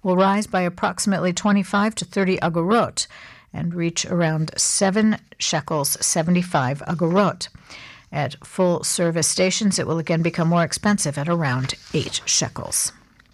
will rise by approximately 25 to 30 agorot and reach around 7 shekels 75 agorot. At full-service stations, it will again become more expensive at around 8 shekels.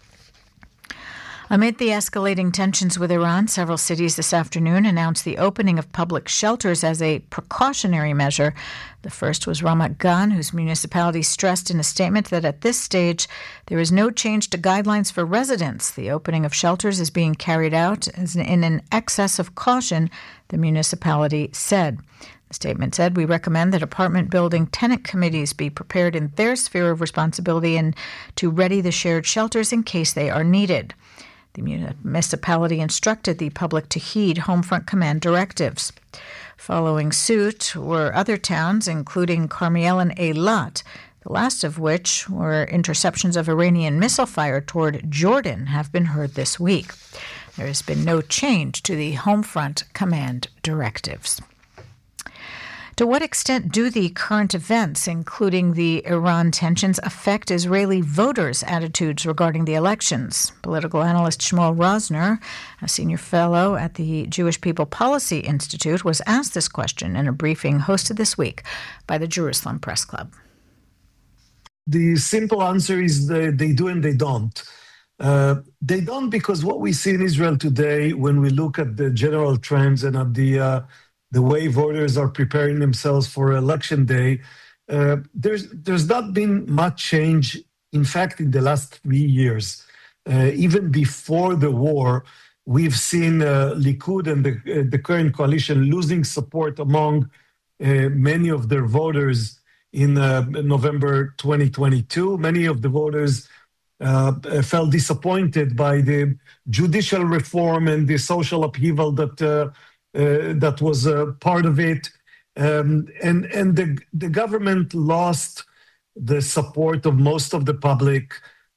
Amid the escalating tensions with Iran, several cities this afternoon announced the opening of public shelters as a precautionary measure. The first was Ramat Gan, whose municipality stressed in a statement that at this stage there is no change to guidelines for residents. The opening of shelters is being carried out in an excess of caution, the municipality said. The statement said, "We recommend that apartment building tenant committees be prepared in their sphere of responsibility and to ready the shared shelters in case they are needed." The municipality instructed the public to heed Homefront Command directives. Following suit were other towns, including Carmiel and Eilat, the last of which were interceptions of Iranian missile fire toward Jordan have been heard this week. There has been no change to the Homefront Command directives. To what extent do the current events, including the Iran tensions, affect Israeli voters' attitudes regarding the elections? Political analyst Shmuel Rosner, a senior fellow at the Jewish People Policy Institute, was asked this question in a briefing hosted this week by the Jerusalem Press Club. The simple answer is they do and they don't. They don't because what we see in Israel today, when we look at the general trends and at the way voters are preparing themselves for election day, there's not been much change. In fact, in the last 3 years, even before the war, we've seen Likud and the current coalition losing support among many of their voters in November 2022. Many of the voters felt disappointed by the judicial reform and the social upheaval that was part of it. And the government lost the support of most of the public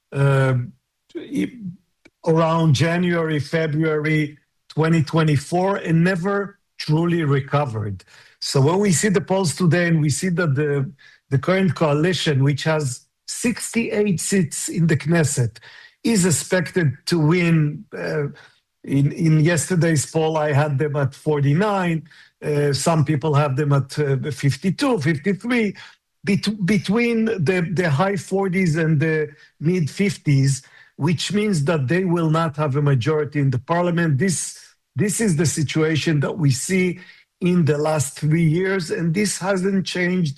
around January, February 2024, and never truly recovered. So when we see the polls today and we see that the current coalition, which has 68 seats in the Knesset, is expected to win. In yesterday's poll, I had them at 49. Some people have them at 52, 53. Between the high 40s and the mid 50s, which means that they will not have a majority in the parliament. This is the situation that we see in the last 3 years, and this hasn't changed.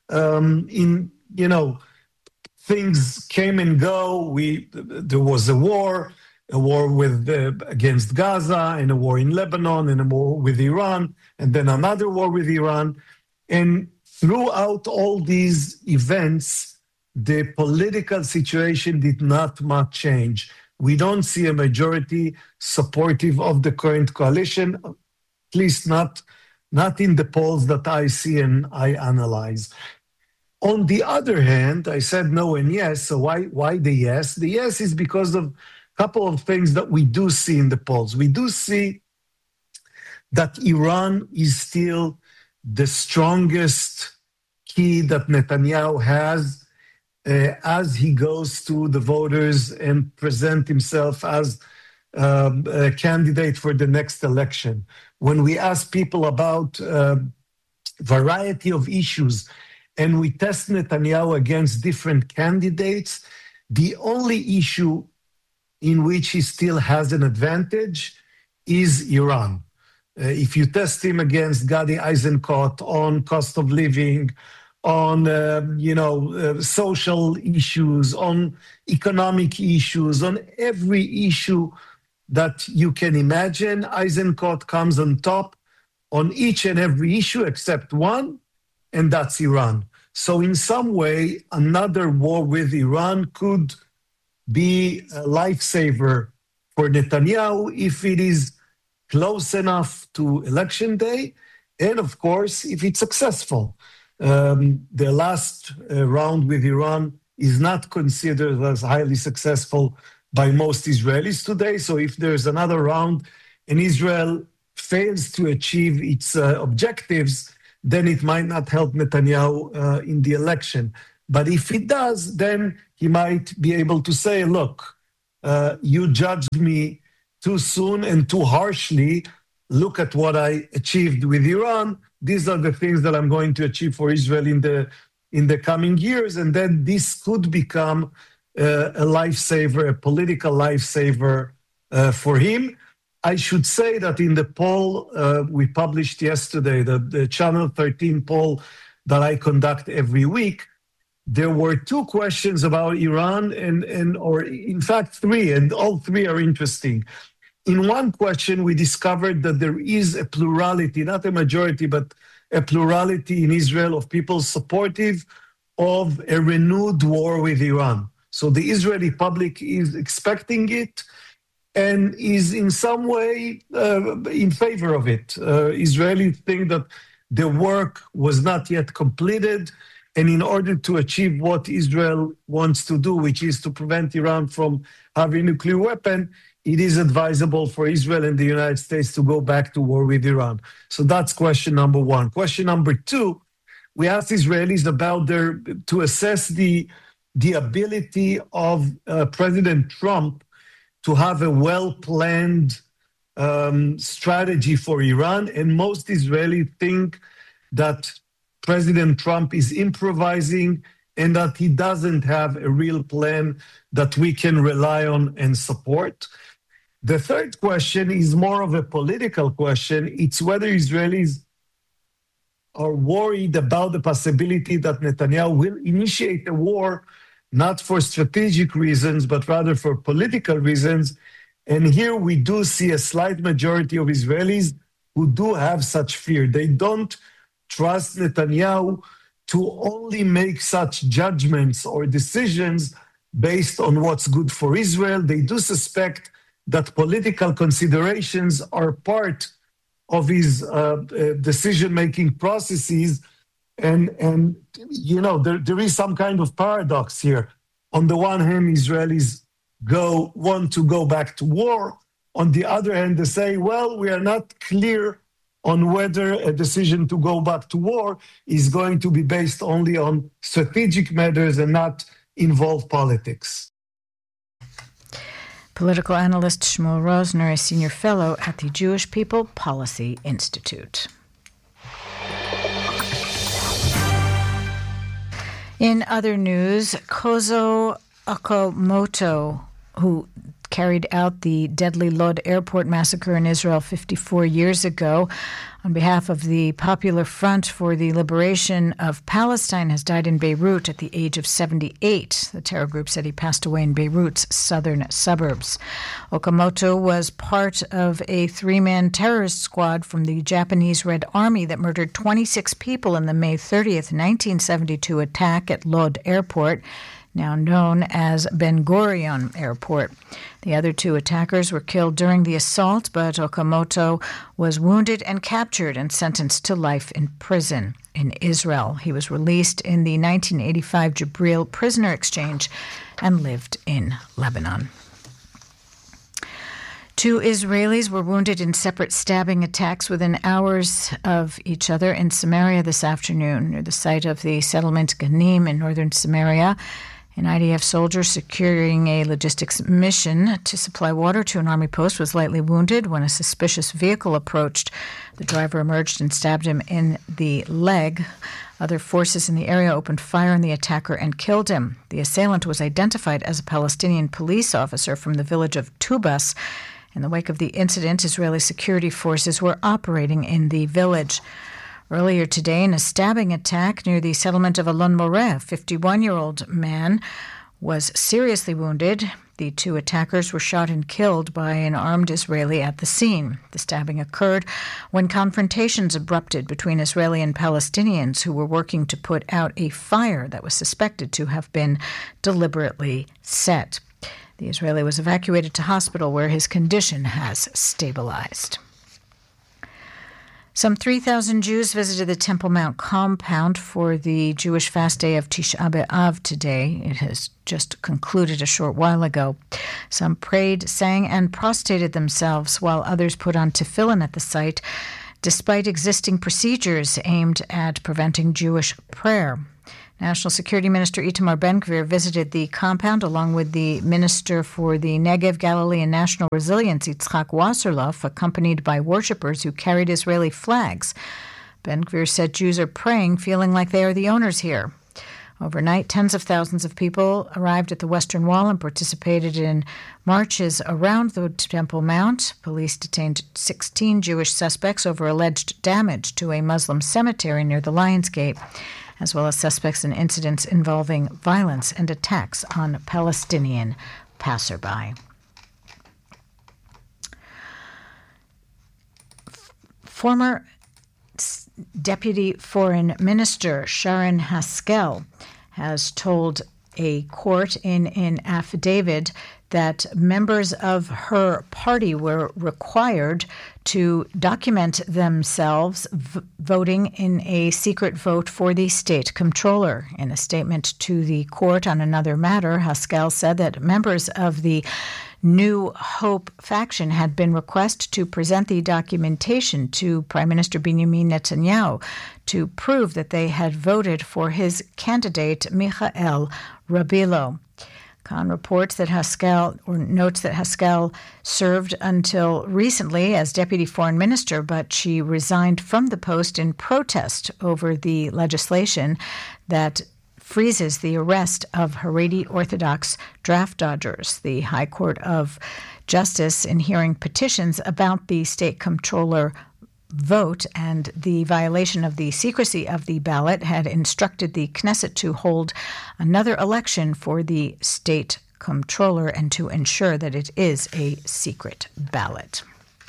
Things came and go. There was a war against Gaza, and a war in Lebanon, and a war with Iran, and then another war with Iran. And throughout all these events, the political situation did not much change. We don't see a majority supportive of the current coalition, at least not in the polls that I see and I analyze. On the other hand, I said no and yes. So why the yes? The yes is because of a couple of things that we do see in the polls. We do see that Iran is still the strongest key that Netanyahu has as he goes to the voters and present himself as a candidate for the next election. When we ask people about variety of issues and we test Netanyahu against different candidates, the only issue in which he still has an advantage is Iran. If you test him against Gadi Eisenkot on cost of living, on social issues, on economic issues, on every issue that you can imagine, Eisenkot comes on top on each and every issue except one, and that's Iran. So in some way, another war with Iran could be a lifesaver for Netanyahu if it is close enough to election day, and of course, if it's successful. The last round with Iran is not considered as highly successful by most Israelis today. So if there's another round and Israel fails to achieve its objectives, then it might not help Netanyahu in the election. But if it does, then he might be able to say, look, you judged me too soon and too harshly. Look at what I achieved with Iran. These are the things that I'm going to achieve for Israel in the coming years. And then this could become a lifesaver, a political lifesaver for him. I should say that in the poll we published yesterday, the Channel 13 poll that I conduct every week, there were 2 questions about Iran, or in fact 3, and all 3 are interesting. In one question, we discovered that there is a plurality, not a majority, but a plurality in Israel of people supportive of a renewed war with Iran. So the Israeli public is expecting it and is in some way in favor of it. Israelis think that the work was not yet completed, and in order to achieve what Israel wants to do, which is to prevent Iran from having a nuclear weapon, it is advisable for Israel and the United States to go back to war with Iran. So that's question number 1. Question number 2, we asked Israelis about to assess the ability of President Trump to have a well-planned strategy for Iran. And most Israelis think that President Trump is improvising and that he doesn't have a real plan that we can rely on and support. The third question is more of a political question. It's whether Israelis are worried about the possibility that Netanyahu will initiate a war, not for strategic reasons, but rather for political reasons. And here we do see a slight majority of Israelis who do have such fear. They don't trust Netanyahu to only make such judgments or decisions based on what's good for Israel. They do suspect that political considerations are part of his decision-making processes. And you know, there is some kind of paradox here. On the one hand, Israelis want to go back to war. On the other hand, they say, well, we are not clear on whether a decision to go back to war is going to be based only on strategic matters and not involve politics. Political analyst Shmuel Rosner, a senior fellow at the Jewish People Policy Institute. In other news, Kozo Okamoto, who carried out the deadly Lod airport massacre in Israel 54 years ago, on behalf of the Popular Front for the Liberation of Palestine, has died in Beirut at the age of 78. The terror group said he passed away in Beirut's southern suburbs. Okamoto was part of a 3-man terrorist squad from the Japanese Red Army that murdered 26 people in the May 30th, 1972 attack at Lod Airport, now known as Ben Gurion Airport. The other 2 attackers were killed during the assault, but Okamoto was wounded and captured and sentenced to life in prison in Israel. He was released in the 1985 Jibril prisoner exchange and lived in Lebanon. 2 Israelis were wounded in separate stabbing attacks within hours of each other in Samaria this afternoon, near the site of the settlement Ganim in northern Samaria. An IDF soldier securing a logistics mission to supply water to an army post was lightly wounded when a suspicious vehicle approached. The driver emerged and stabbed him in the leg. Other forces in the area opened fire on the attacker and killed him. The assailant was identified as a Palestinian police officer from the village of Tubas. In the wake of the incident, Israeli security forces were operating in the village. Earlier today, in a stabbing attack near the settlement of Alon Moreh, a 51-year-old man was seriously wounded. The 2 attackers were shot and killed by an armed Israeli at the scene. The stabbing occurred when confrontations erupted between Israeli and Palestinians who were working to put out a fire that was suspected to have been deliberately set. The Israeli was evacuated to hospital where his condition has stabilized. Some 3,000 Jews visited the Temple Mount compound for the Jewish fast day of Tisha B'Av today. It has just concluded a short while ago. Some prayed, sang, and prostrated themselves, while others put on tefillin at the site, despite existing procedures aimed at preventing Jewish prayer. National Security Minister Itamar Ben-Gvir visited the compound along with the Minister for the Negev, Galilee, and National Resilience, Yitzhak Wasserloff, accompanied by worshippers who carried Israeli flags. Ben-Gvir said Jews are praying, feeling like they are the owners here. Overnight, tens of thousands of people arrived at the Western Wall and participated in marches around the Temple Mount. Police detained 16 Jewish suspects over alleged damage to a Muslim cemetery near the Lions Gate, as well as suspects in incidents involving violence and attacks on Palestinian passerby. Former Deputy Foreign Minister Sharon Haskell has told a court in an affidavit that members of her party were required to document themselves voting in a secret vote for the state comptroller. In a statement to the court on another matter, Haskell said that members of the New Hope faction had been requested to present the documentation to Prime Minister Benjamin Netanyahu to prove that they had voted for his candidate, Michael Rabilo. Khan reports that notes that Haskell served until recently as Deputy Foreign Minister, but she resigned from the post in protest over the legislation that freezes the arrest of Haredi Orthodox draft dodgers. The High Court of Justice, in hearing petitions about the state comptroller vote and the violation of the secrecy of the ballot, had instructed the Knesset to hold another election for the state comptroller and to ensure that it is a secret ballot.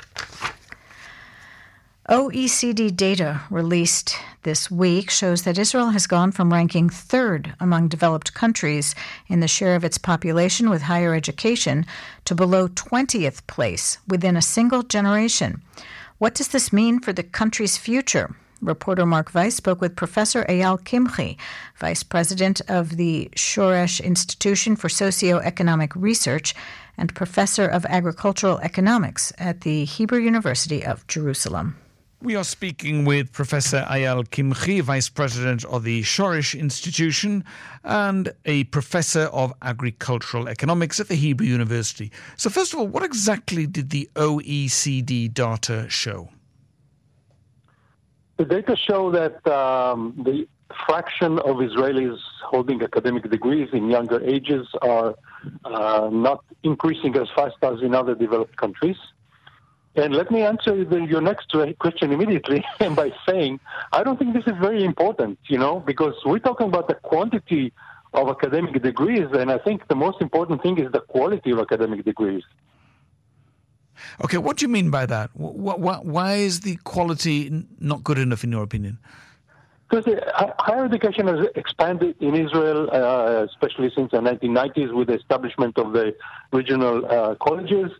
OECD data released this week shows that Israel has gone from ranking third among developed countries in the share of its population with higher education to below 20th place within a single generation. What does this mean for the country's future? Reporter Mark Weiss spoke with Professor Eyal Kimchi, Vice President of the Shoresh Institution for Socioeconomic Research and Professor of Agricultural Economics at the Hebrew University of Jerusalem. We are speaking with Professor Eyal Kimchi, Vice President of the Shoresh Institution and a Professor of Agricultural Economics at the Hebrew University. So first of all, what exactly did the OECD data show? The data show that the fraction of Israelis holding academic degrees in younger ages are not increasing as fast as in other developed countries. And let me answer your next question immediately by saying, I don't think this is very important, because we're talking about the quantity of academic degrees, and I think the most important thing is the quality of academic degrees. Okay, what do you mean by that? Why is the quality not good enough in your opinion? Because higher education has expanded in Israel, especially since the 1990s with the establishment of the regional colleges.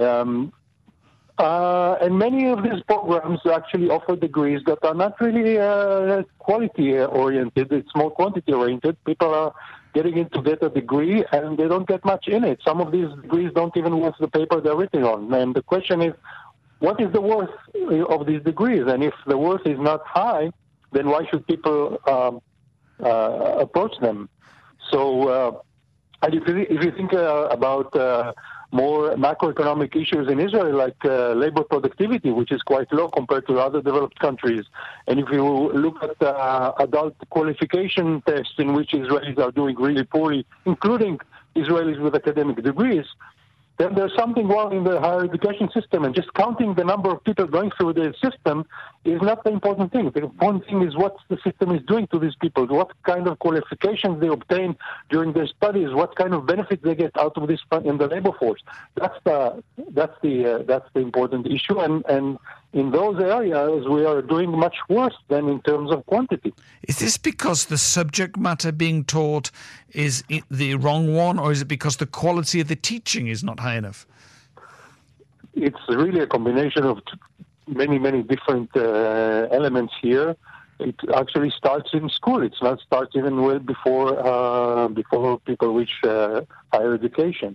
And many of these programs actually offer degrees that are not really quality-oriented. It's more quantity-oriented. People are getting in to get a degree, and they don't get much in it. Some of these degrees don't even worth the paper they're written on. And the question is, what is the worth of these degrees? And if the worth is not high, then why should people approach them? So and if you think about more macroeconomic issues in Israel, like labor productivity, which is quite low compared to other developed countries. And if you look at adult qualification tests in which Israelis are doing really poorly, including Israelis with academic degrees, then there's something wrong in the higher education system. And just counting the number of people going through the system is not the important thing. The important thing is what the system is doing to these people, what kind of qualifications they obtain during their studies, what kind of benefits they get out of this in the labor force. That's the important issue. And in those areas, we are doing much worse than in terms of quantity. Is this because the subject matter being taught is the wrong one, or is it because the quality of the teaching is not high enough? It's really a combination of many, many different elements here. It actually starts in school. It starts even well before people reach higher education.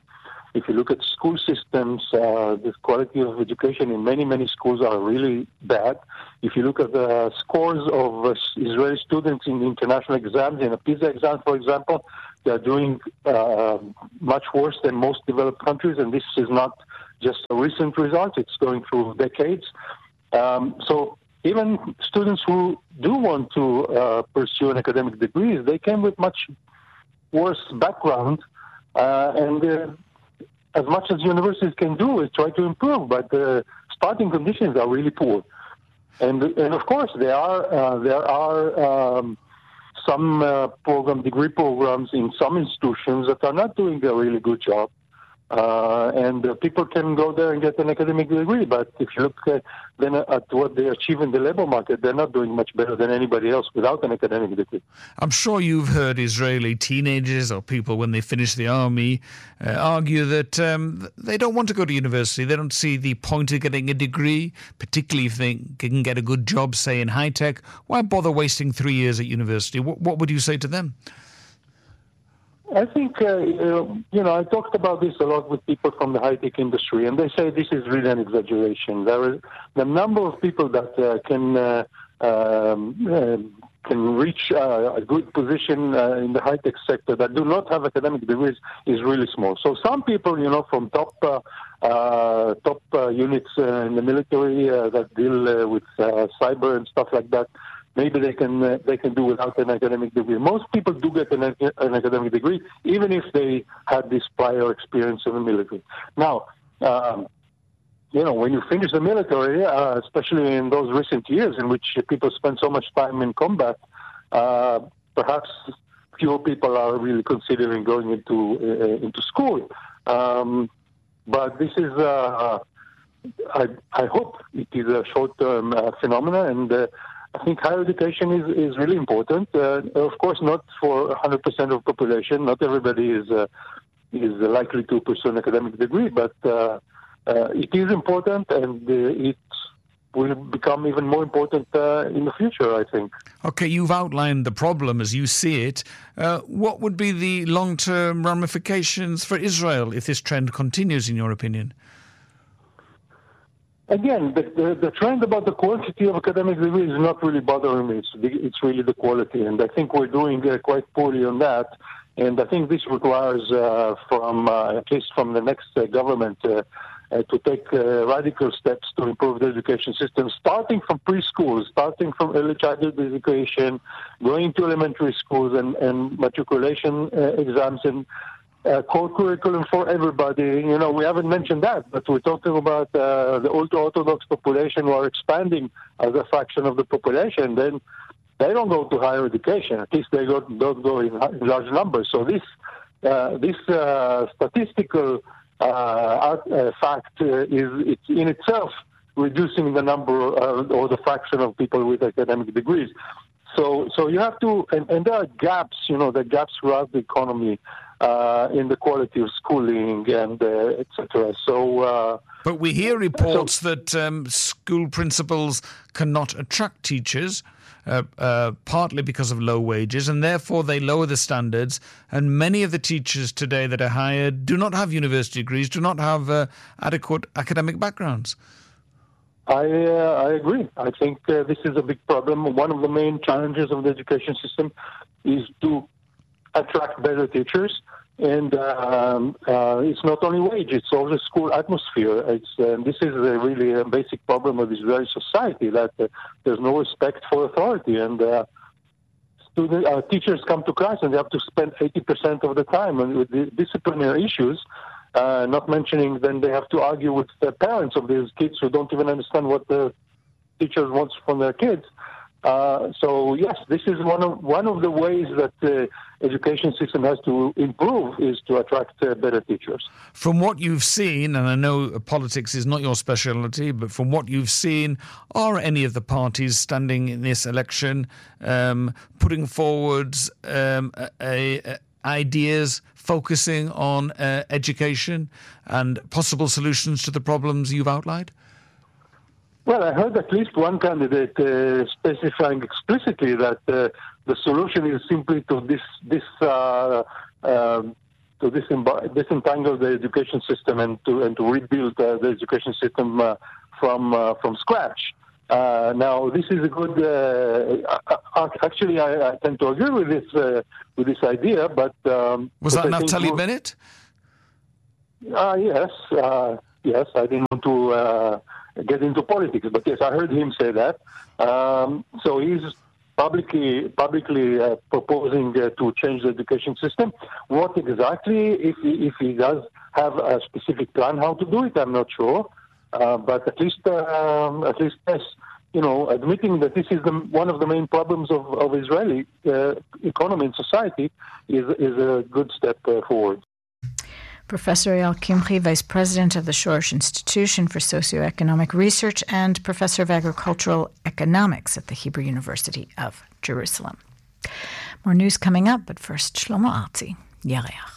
If you look at school systems, the quality of education in many, many schools are really bad. If you look at the scores of Israeli students in international exams, in a PISA exam, for example, they are doing much worse than most developed countries, and this is not just a recent result. It's going through decades. So even students who do want to pursue an academic degree, they came with much worse background, and as much as universities can do is try to improve, but the starting conditions are really poor. And of course, there are some degree programs in some institutions that are not doing a really good job. And people can go there and get an academic degree, but if you look then at what they achieve in the labor market, they're not doing much better than anybody else without an academic degree. I'm sure you've heard Israeli teenagers or people when they finish the army argue that they don't want to go to university. They don't see the point of getting a degree, particularly if they can get a good job, say, in high tech. Why bother wasting 3 years at university? What would you say to them? I think, I talked about this a lot with people from the high-tech industry, and they say this is really an exaggeration. There is the number of people that can reach a good position in the high-tech sector that do not have academic degrees is really small. So some people, from top units in the military that deal with cyber and stuff like that, maybe they can do without an academic degree. Most people do get an academic degree, even if they had this prior experience in the military. Now, when you finish the military, especially in those recent years in which people spend so much time in combat, perhaps fewer people are really considering going into school. But this is, I hope it is a short-term phenomenon, and I think higher education is really important. Of course, not for 100% of the population. Not everybody is likely to pursue an academic degree, but it is important, and it will become even more important in the future, I think. Okay, you've outlined the problem as you see it. What would be the long-term ramifications for Israel if this trend continues, in your opinion? Again, the trend about the quantity of academic degrees is not really bothering me. It's really the quality, and I think we're doing quite poorly on that. And I think this requires, at least from the next government, to take radical steps to improve the education system, starting from preschool, starting from early childhood education, going to elementary schools and matriculation exams and core curriculum for everybody. We haven't mentioned that, but we're talking about the ultra-Orthodox population who are expanding as a fraction of the population. Then they don't go to higher education. At least they don't go in large numbers. So this statistical fact is in itself reducing the number or the fraction of people with academic degrees. So you have to, and there are gaps, there are gaps throughout the economy in the quality of schooling and etc. So, but we hear reports that school principals cannot attract teachers, partly because of low wages, and therefore they lower the standards. And many of the teachers today that are hired do not have university degrees, do not have adequate academic backgrounds. I agree. I think this is a big problem. One of the main challenges of the education system is to attract better teachers, and it's not only wage; it's also school atmosphere. This is really a basic problem of Israeli society, that there's no respect for authority, and teachers come to class and they have to spend 80% of the time with the disciplinary issues. Not mentioning then they have to argue with the parents of these kids who don't even understand what the teachers want from their kids. So yes, this is one of the ways that the education system has to improve, is to attract better teachers. From what you've seen, and I know politics is not your specialty, but from what you've seen, are any of the parties standing in this election putting forward ideas focusing on education and possible solutions to the problems you've outlined? Well, I heard at least one candidate specifying explicitly that the solution is simply to disentangle the education system and to rebuild the education system from scratch. Now, this is a good. Actually, I tend to agree with this idea. But was that Naftali Bennett? Yes. I didn't want to get into politics, but yes, I heard him say that. So he's publicly proposing to change the education system. What exactly, if he does have a specific plan how to do it, I'm not sure. But at least yes, admitting that this is one of the main problems of Israeli economy and society is a good step forward. Professor Eyal Kimchi, Vice President of the Shorish Institution for Socioeconomic Research and Professor of Agricultural Economics at the Hebrew University of Jerusalem. More news coming up, but first, Shlomo Artzi, Yareach.